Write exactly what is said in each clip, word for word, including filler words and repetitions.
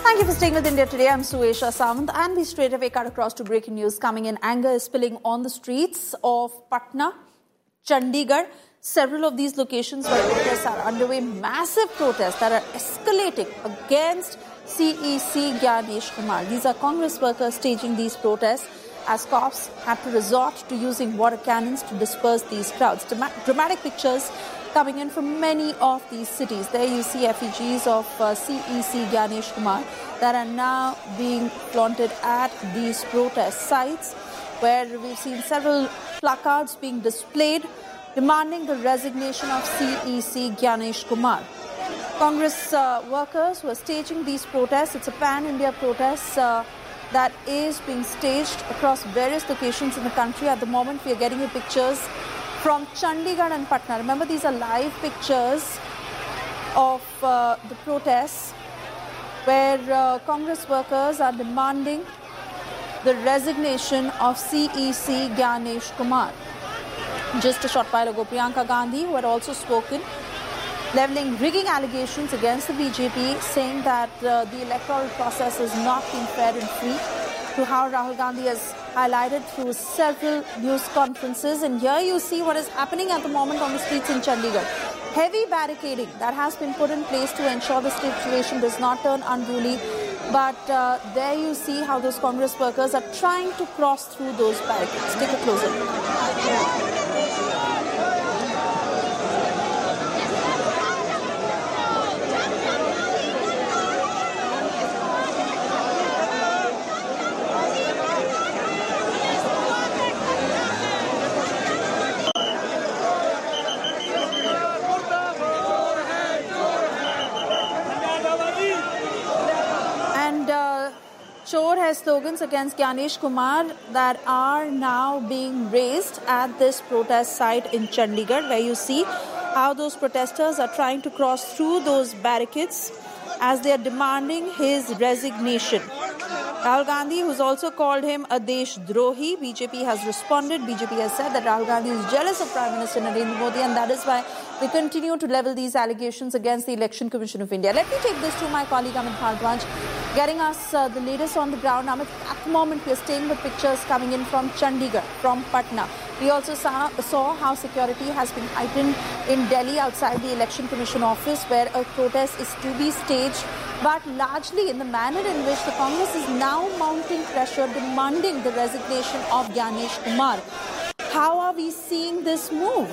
Thank you for staying with India Today. I'm Suesha Samant, and we straight away cut across to breaking news coming in. Anger is spilling on the streets of Patna, Chandigarh. Several of these locations where protests are underway, massive protests that are escalating against C E C Gyanesh Kumar. These are Congress workers staging these protests as cops had to resort to using water cannons to disperse these crowds. Dramatic pictures coming in from many of these cities. There you see effigies of uh, C E C Gyanesh Kumar that are now being flaunted at these protest sites, where we've seen several placards being displayed demanding the resignation of C E C Gyanesh Kumar. Congress uh, workers who are staging these protests, it's a pan-India protest uh, that is being staged across various locations in the country. At the moment, we are getting you pictures from Chandigarh and Patna. Remember, these are live pictures of uh, the protests where uh, Congress workers are demanding the resignation of C E C Gyanesh Kumar. Just a short while ago, Priyanka Gandhi, who had also spoken, levelling rigging allegations against the B J P, saying that uh, the electoral process has not been fair and free, to how Rahul Gandhi has highlighted through several news conferences. And here you see what is happening at the moment on the streets in Chandigarh. Heavy barricading that has been put in place to ensure the situation does not turn unruly. But uh, there you see how those Congress workers are trying to cross through those barricades. Take a closer look. Chor has slogans against Gyanesh Kumar that are now being raised at this protest site in Chandigarh, where you see how those protesters are trying to cross through those barricades as they are demanding his resignation. Rahul Gandhi, who's also called him a Desh Drohi, B J P has responded. B J P has said that Rahul Gandhi is jealous of Prime Minister Narendra Modi, and that is why they continue to level these allegations against the Election Commission of India. Let me take this to my colleague Amit Bhardwaj, getting us uh, the latest on the ground. Amit, at the moment we are staying with pictures coming in from Chandigarh, from Patna. We also saw, saw how security has been heightened in Delhi outside the Election Commission office, where a protest is to be staged, but largely in the manner in which the Congress is now mounting pressure, demanding the resignation of Gyanesh Kumar. How are we seeing this move?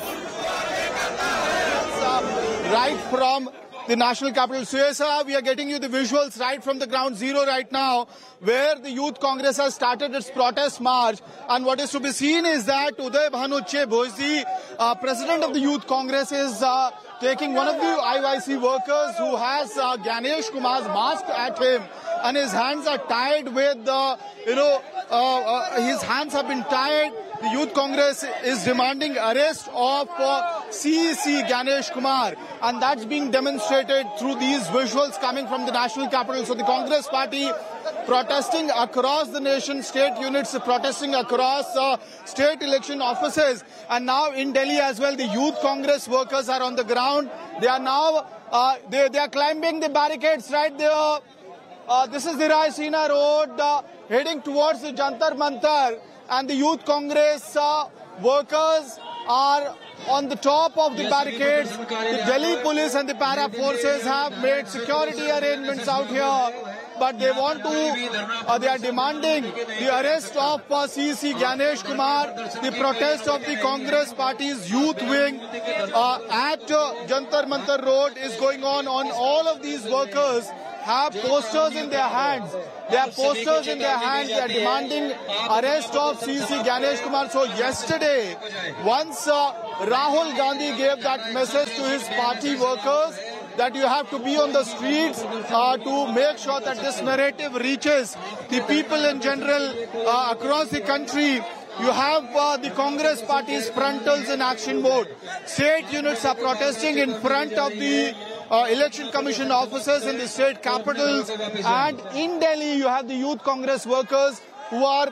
Uh, right from the national capital, Suesha, we are getting you the visuals right from the ground zero right now, where the Youth Congress has started its protest march. And what is to be seen is that Uday Bhanu Bose, the uh, president of the Youth Congress, is uh, taking one of the I Y C workers who has uh, Gyanesh Kumar's mask at him, and his hands are tied with, uh, you know, uh, uh, his hands have been tied. The Youth Congress is demanding arrest of uh, C E C Gyanesh Kumar, and that's being demonstrated through these visuals coming from the national capital. So the Congress party protesting across the nation, state units protesting across uh, state election offices, and now in Delhi as well, the Youth Congress workers are on the ground. They are now uh, they they are climbing the barricades right there. Uh, this is the Raisina Road uh, heading towards the Jantar Mantar. And the Youth Congress uh, workers are on the top of the barricades. The Delhi police and the para forces have made security arrangements out here, but they want to, uh, they are demanding the arrest of uh, C E C Gyanesh Kumar. The protest of the Congress party's youth wing uh, at uh, Jantar Mantar Road is going on. On all of these workers have posters in their hands. They have posters in their hands. They are demanding arrest of C E C Gyanesh Kumar. So yesterday, once uh, Rahul Gandhi gave that message to his party workers that you have to be on the streets uh, to make sure that this narrative reaches the people in general uh, across the country. You have uh, the Congress party's frontals in action mode. State units are protesting in front of the Uh, election commission offices in the state capitals, and in Delhi you have the Youth Congress workers who are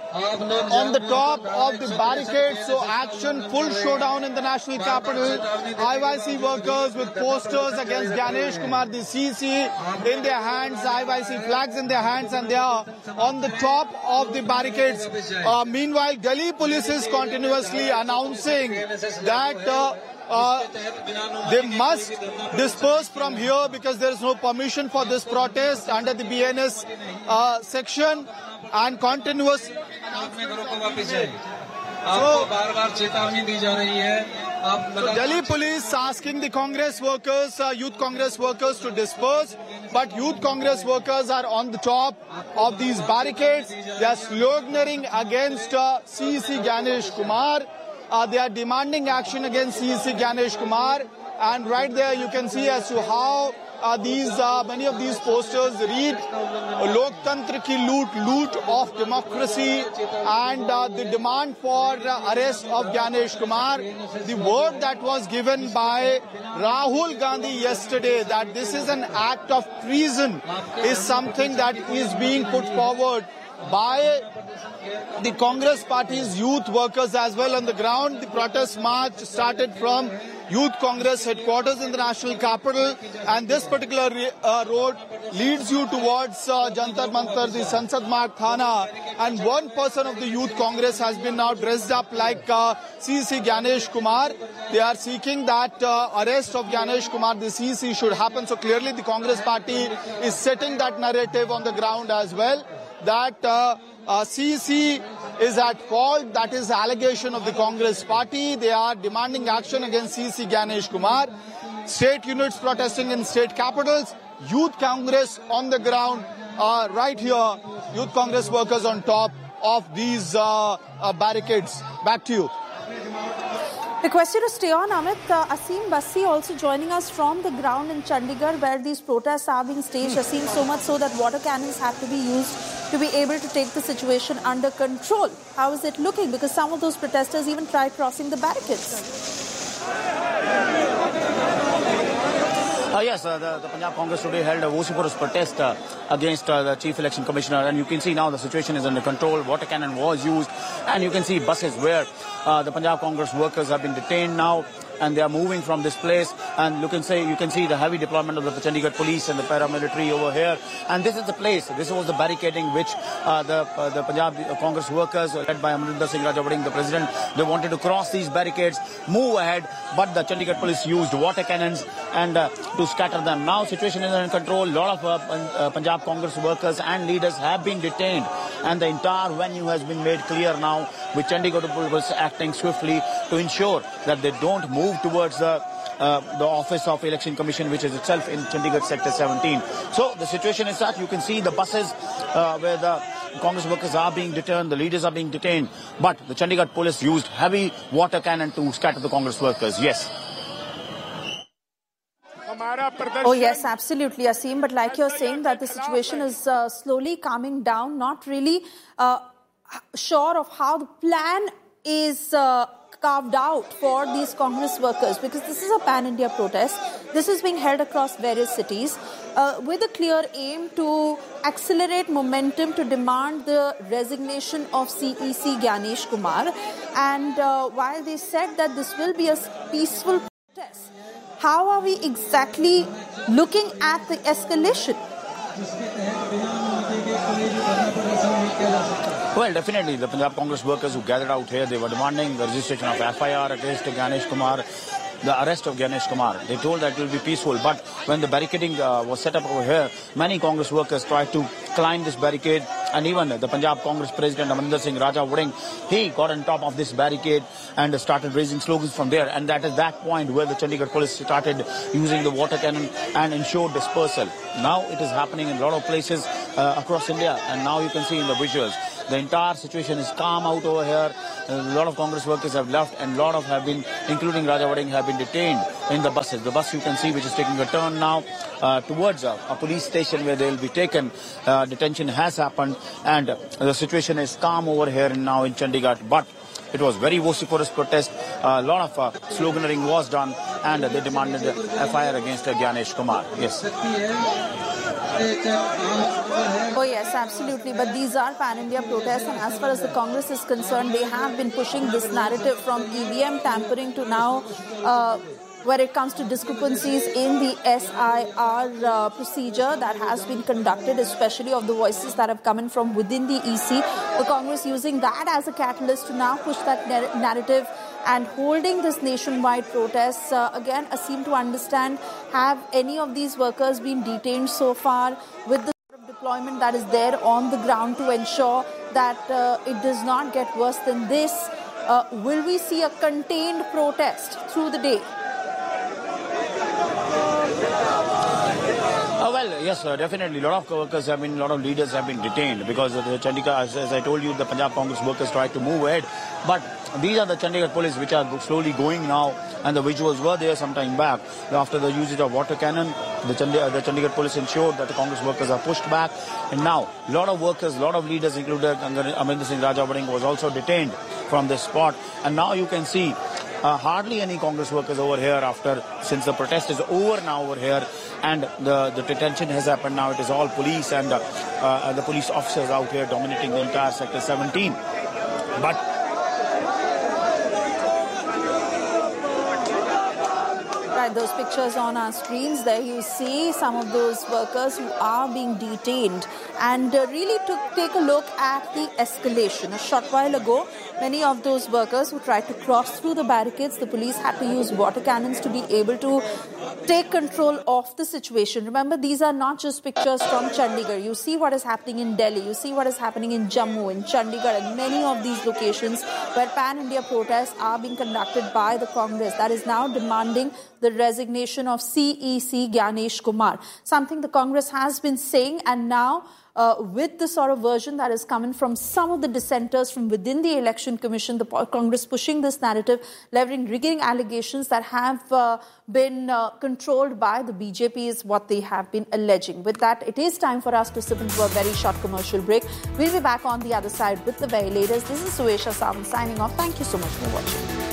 on the top of the barricade. So action, full showdown in the national capital. I Y C workers with posters against Ganesh Kumar, the C C in their hands, I Y C flags in their hands, and they are on the top of the barricades. Uh, meanwhile, Delhi police is continuously announcing that uh, Uh, they must disperse from here because there is no permission for this protest under the B N S uh, section and continuous. So, so Delhi police asking the Congress workers, uh, youth Congress workers to disperse, but youth Congress workers are on the top of these barricades. They are sloganeering against uh, C C Ganesh Kumar. Uh, they are demanding action against C C Ganesh Kumar, and right there you can see as to how uh, these uh, many of these posters read "Loktantra ki loot, loot of democracy," and uh, the demand for uh, arrest of Ganesh Kumar. The word that was given by Rahul Gandhi yesterday that this is an act of treason is something that is being put forward by the Congress party's youth workers as well on the ground. The protest march started from Youth Congress headquarters in the national capital, and this particular uh, road leads you towards uh, Jantar Mantar, the Sansad Marg Thana, and one person of the Youth Congress has been now dressed up like uh, C C Ganesh Kumar. They are seeking that uh, arrest of Ganesh Kumar, the C C, should happen. So clearly the Congress party is setting that narrative on the ground as well, that uh, uh, C C is at fault. That is the allegation of the Congress party. They are demanding action against C C Ganesh Kumar. State units protesting in state capitals. Youth Congress on the ground uh, right here. Youth Congress workers on top of these uh, uh, barricades. Back to you. Request you to stay on, Amit. Uh, Aseem Bassi also joining us from the ground in Chandigarh, where these protests are being staged. Hmm. Aseem, so much so that water cannons have to be used to be able to take the situation under control. How is it looking? Because some of those protesters even tried crossing the barricades. Uh, yes, uh, the, the Punjab Congress today held a vociferous protest uh, against uh, the Chief Election Commissioner, and you can see now the situation is under control. Water cannon was used, and you can see buses where uh, the Punjab Congress workers have been detained now, and they are moving from this place. And you can say you can see the heavy deployment of the Chandigarh police and the paramilitary over here. And this is the place. This was the barricading which uh, the uh, the Punjab Congress workers, led by Amarinder Singh Raja Wading, the president, they wanted to cross these barricades, move ahead, but the Chandigarh police used water cannons and uh, to scatter them. Now situation is under control. A lot of uh, uh, Punjab Congress workers and leaders have been detained, and the entire venue has been made clear now, with Chandigarh police acting swiftly to ensure that they don't move towards the uh, the office of Election Commission, which is itself in Chandigarh Sector seventeen. So the situation is that you can see the buses uh, where the Congress workers are being detained, the leaders are being detained, but the Chandigarh police used heavy water cannon to scatter the Congress workers. Yes. Oh yes, absolutely, Aseem. But like you're saying, that the situation is uh, slowly calming down, not really uh, sure of how the plan is uh, carved out for these Congress workers, because this is a pan-India protest. This is being held across various cities uh, with a clear aim to accelerate momentum to demand the resignation of C E C Ganesh Kumar. And uh, while they said that this will be a peaceful protest, how are we exactly looking at the escalation? Well, definitely, the Punjab Congress workers who gathered out here, they were demanding the registration of F I R against Ganesh Kumar, the arrest of Ganesh Kumar. They told that it will be peaceful, but when the barricading uh, was set up over here, many Congress workers tried to climb this barricade, and even the Punjab Congress President Amarinder Singh Raja Wading, he got on top of this barricade and started raising slogans from there. And that is that point where the Chandigarh police started using the water cannon and ensured dispersal. Now it is happening in a lot of places uh, across India, and now you can see in the visuals, the entire situation is calm out over here. A lot of Congress workers have left, and a lot of have been, including Raja Wading, have been detained in the buses. The bus you can see which is taking a turn now uh, towards a, a police station where they will be taken. Uh, detention has happened, and uh, the situation is calm over here now in Chandigarh. But it was very vociferous protest. Uh, a lot of uh, sloganeering was done, and they demanded a F I R against Gyanesh Kumar. Yes. Oh yes, absolutely. But these are pan-India protests, and as far as the Congress is concerned, they have been pushing this narrative from E V M tampering to now uh, where it comes to discrepancies in the S I R uh, procedure that has been conducted, especially of the voices that have come in from within the E C. The Congress using that as a catalyst to now push that narrative and holding this nationwide protests. Uh, again, I seem to understand, have any of these workers been detained so far with the sort of deployment that is there on the ground to ensure that uh, it does not get worse than this? Uh, will we see a contained protest through the day? Uh, well, yes, uh, definitely. A lot of workers have been, a lot of leaders have been detained because of the Chandigarh, as, as I told you, the Punjab Congress workers tried to move ahead. But these are the Chandigarh police which are slowly going now, and the visuals were there some time back. After the usage of water cannon, the Chandigarh, the Chandigarh police ensured that the Congress workers are pushed back. And now, a lot of workers, a lot of leaders, including Amrinder Singh Rajawardene, was also detained from this spot. And now you can see Uh, hardly any Congress workers over here after, since the protest is over now over here, and the, the detention has happened now. It is all police and uh, uh, the police officers out here dominating the entire Sector seventeen. But Right, those pictures on our screens, there you see some of those workers who are being detained. And uh, really to take a look at the escalation. A short while ago, many of those workers who tried to cross through the barricades, the police had to use water cannons to be able to take control of the situation. Remember, these are not just pictures from Chandigarh. You see what is happening in Delhi, you see what is happening in Jammu, in Chandigarh, and many of these locations where pan-India protests are being conducted by the Congress that is now demanding the resignation of C E C Gyanesh Kumar. Something the Congress has been saying, and now Uh, with the sort of version that is coming from some of the dissenters from within the Election Commission, the Congress pushing this narrative, leveraging rigging allegations that have uh, been uh, controlled by the B J P is what they have been alleging. With that, it is time for us to slip into a very short commercial break. We'll be back on the other side with the very latest. This is Suesha Sawant signing off. Thank you so much for watching.